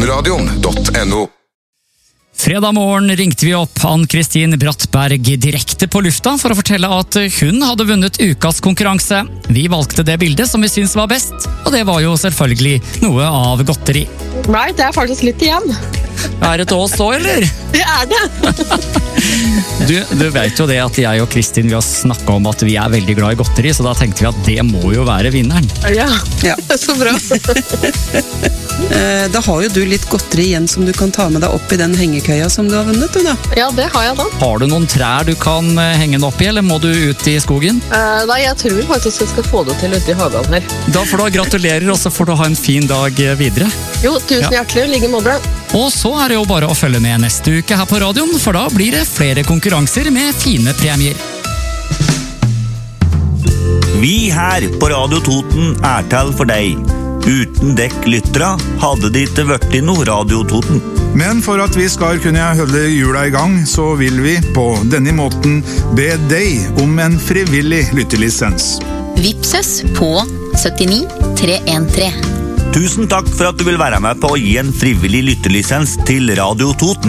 Radion.no. Fredag morgen ringte vi opp Ann-Kristin Brattberg direkte på lufta for å fortelle at hun hadde vunnet ukas konkurranse. Vi valgte det bildet som vi synes var best, og det var jo selvfølgelig noe av godteri. Nei, det faktisk litt igjen. Er det til oss så, eller? Det det. Du vet jo det at jeg og Kristin vi har snakket om at vi er veldig glad i godteri, så da tenkte vi at det må jo være vinneren. Ja. Så bra. Da har jo du litt godteri igjen som du kan ta med deg opp i den hengekøya som du har vunnet, du da. Ja, det har jeg da. Har du noen trær du kan henge den opp i, eller må du ut i skogen? Nei, jeg tror faktisk jeg skal få det til ute i hagen her. Da får du gratulerer, og så får du ha en fin dag videre. Jo, tusen hjertelig, like måte. Og så er det jo bare å følge med neste uke her på radioen, for da blir det flere konkurranser med fine premier. Vi her på Radio Toten er til for deg. Uten dekk lyttere hadde det ikke vært i noe Radio Toten. Men for at vi skal kunne holde jula i gang, så vil vi på denne måten be deg om en frivillig lyttelisens. Vipses på 79 313. Tusen takk for at du vil være med på å gi en frivillig lyttelisens til Radio Toten.